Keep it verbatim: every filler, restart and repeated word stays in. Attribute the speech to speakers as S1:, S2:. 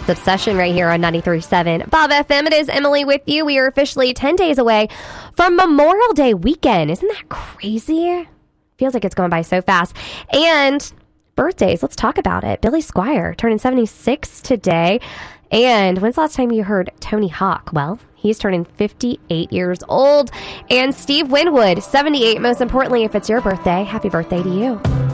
S1: It's Obsession right here on ninety-three point seven Bob F M. It is Emily with you. We are officially ten days away from Memorial Day weekend. Isn't that crazy? Feels like it's going by so fast. And birthdays, let's talk about it. Billy Squier turning seventy-six today. And when's the last time you heard Tony Hawk? Well, he's turning fifty-eight years old. And Steve Winwood, seventy-eight. Most importantly, if it's your birthday, happy birthday to you.